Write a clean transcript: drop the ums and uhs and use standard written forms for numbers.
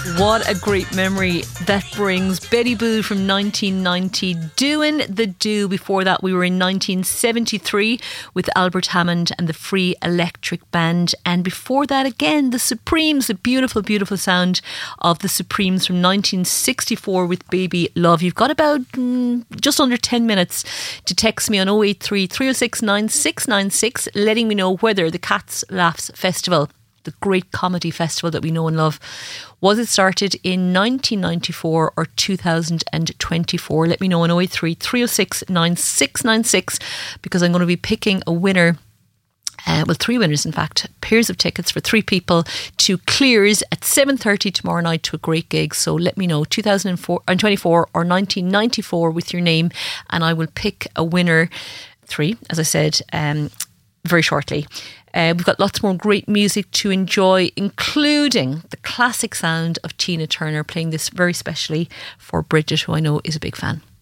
What a great memory that brings. Betty Boo from 1990, Doing the Do. Before that, we were in 1973 with Albert Hammond and the Free Electric Band. And before that, again, the Supremes, the beautiful, beautiful sound of the Supremes from 1964 with Baby Love. You've got about just under 10 minutes to text me on 083 306 9696, letting me know whether the Cats Laughs Festival, the great comedy festival that we know and love, was it started in 1994 or 2024? Let me know on 083 306 9696, because I'm going to be picking a winner. Well, three winners, in fact. Pairs of tickets for three people to Clears at 7:30 tomorrow night to a great gig. So let me know 2024 or 1994 with your name, and I will pick a winner. Three, as I said, very shortly. We've got lots more great music to enjoy, including the classic sound of Tina Turner, playing this very specially for Bridget, who I know is a big fan.